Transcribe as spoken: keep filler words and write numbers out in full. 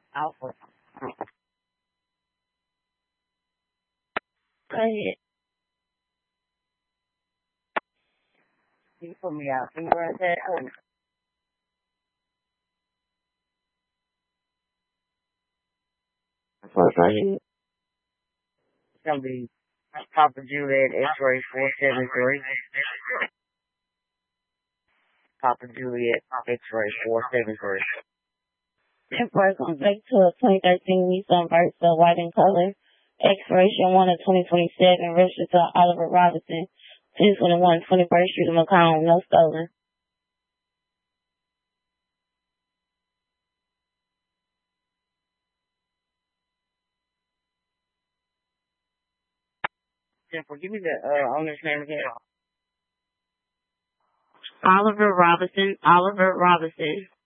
Alpha. Go ahead. You put me out. You were that. First, right here. It's gonna be Papa Juliet X-ray four seven three. Papa Juliet X-ray four seven three. Temporary comes back to a twenty thirteen Nissan Versa, white in color. Expiration one of twenty twenty-seven, registered to Oliver Robinson, ten twenty-one twenty-first Street, Macomb, no stolen. Jennifer, give me the uh, owner's name again. Oliver Robinson. Oliver Robinson.